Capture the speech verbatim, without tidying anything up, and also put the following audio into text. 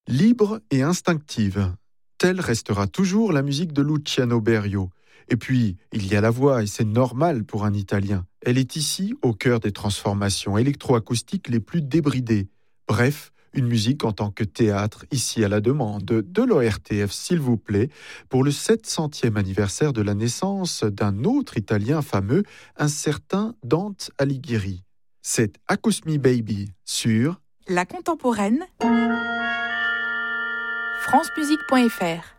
Libre et instinctive, telle restera toujours la musique de Luciano Berio. Et puis, il y a la voix, et c'est normal pour un Italien. Elle est ici au cœur des transformations électroacoustiques les plus débridées. Bref, une musique en tant que théâtre, ici à la demande de l'O R T F, s'il vous plaît, pour le sept centième anniversaire de la naissance d'un autre Italien fameux, un certain Dante Alighieri. C'est Acousmi Baby sur La contemporaine, francemusique point f r.